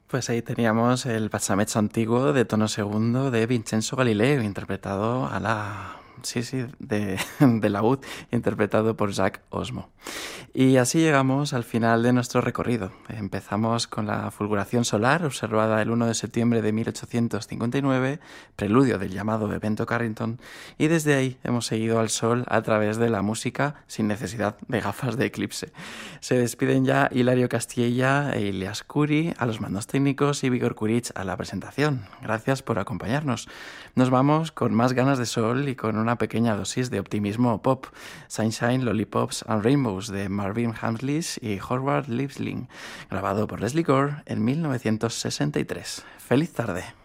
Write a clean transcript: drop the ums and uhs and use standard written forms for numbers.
Pues ahí teníamos el Passamecho antiguo de tono segundo de Vincenzo Galileo, interpretado a la... Sí, sí, de laúd, interpretado por Jacques Osmo. Y así llegamos al final de nuestro recorrido. Empezamos con la fulguración solar, observada el 1 de septiembre de 1859, preludio del llamado evento Carrington, y desde ahí hemos seguido al Sol a través de la música sin necesidad de gafas de eclipse. Se despiden ya Hilario Castilla e Ilias Curi a los mandos técnicos y Vigor Curich a la presentación. Gracias por acompañarnos. Nos vamos con más ganas de sol y con una pequeña dosis de optimismo pop. Sunshine, Lollipops and Rainbows de Marvin Hamlisch y Howard Liebling, grabado por Leslie Gore en 1963. ¡Feliz tarde!